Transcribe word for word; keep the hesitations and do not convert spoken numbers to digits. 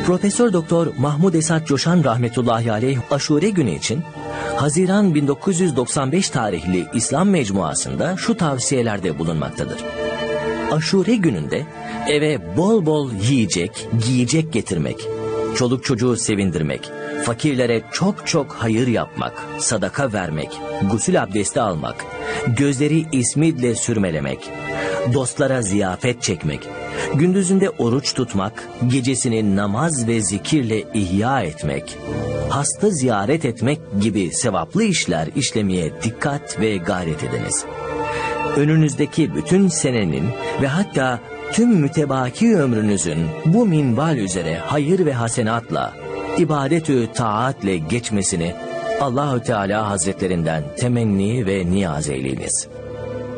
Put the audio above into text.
Profesör Doktor Mahmud Esat Coşan rahmetullahi aleyh Aşure günü için Haziran bin dokuz yüz doksan beş tarihli İslam Mecmuası'nda şu tavsiyelerde bulunmaktadır. Aşure gününde eve bol bol yiyecek, giyecek getirmek, çoluk çocuğu sevindirmek, fakirlere çok çok hayır yapmak, sadaka vermek, gusül abdesti almak, gözleri ismidle sürmelemek, dostlara ziyafet çekmek, gündüzünde oruç tutmak, gecesini namaz ve zikirle ihya etmek, hasta ziyaret etmek gibi sevaplı işler işlemeye dikkat ve gayret ediniz. Önünüzdeki bütün senenin ve hatta tüm mütebaki ömrünüzün bu minval üzere hayır ve hasenatla, ibadet-ü taatle geçmesini Allah-u Teala Hazretlerinden temenni ve niyaz eyleyiniz.